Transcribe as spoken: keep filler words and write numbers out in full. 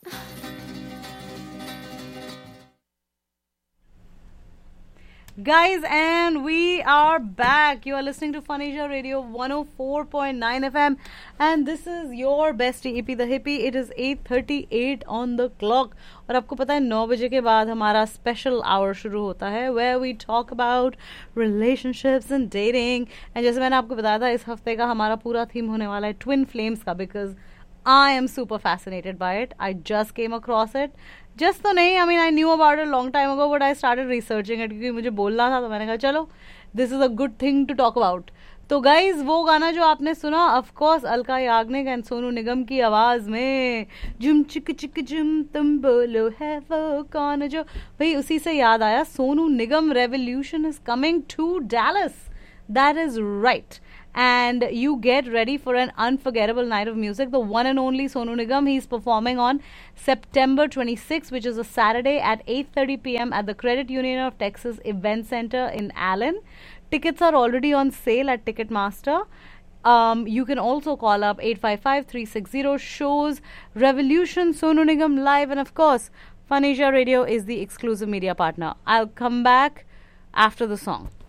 Guys, and we are back. You are listening to Funisha Radio one oh four point nine F M, and this is your bestie E P the Hippie. It is eight thirty-eight on the clock. और आपको पता है नौ बजे के बाद हमारा special our शुरू होता है where we talk about relationships and dating. And जैसे मैंने आपको बताया था, इस हफ्ते का हमारा पूरा थीम होने वाला है ट्विन फ्लेम्स का, because I am super fascinated by it. I just came across it. Just तो नहीं, I mean I knew about it long time ago, but I started researching it क्योंकि मुझे बोलना था, तो मैंने कहा चलो this is a good thing to talk about. तो गाइज वो गाना जो आपने सुना, of course Alka Yagnik and Sonu Nigam की आवाज में, जुम चिक चिक जुम तुम बोलो है वो कौन, जो भाई उसी से याद आया, Sonu Nigam revolution is coming to Dallas. That is right. And you get ready for an unforgettable night of music. The one and only Sonu Nigam, he's performing on September twenty-sixth, which is a Saturday at eight thirty p.m. at the Credit Union of Texas Event Center in Allen. Tickets are already on sale at Ticketmaster. Um, you can also call up eight five five, three six zero, shows Revolution, Sonu Nigam live, and of course, Funisha Radio is the exclusive media partner. I'll come back after the song.